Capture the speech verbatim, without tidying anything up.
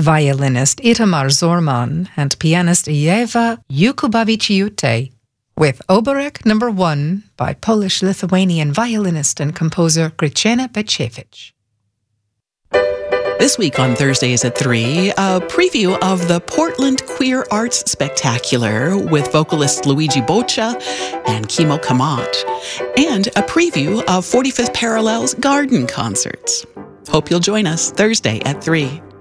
violinist Itamar Zorman and pianist Ewa Jakubowicz-Jute, with Oborek Number One by Polish-Lithuanian violinist and composer Krystyna Beciewicz. This week on Thursdays at three, a preview of the Portland Queer Arts Spectacular with vocalist Luigi Boccia and Kimo Kamat, and a preview of forty-fifth Parallel's garden concerts. Hope you'll join us Thursday at three.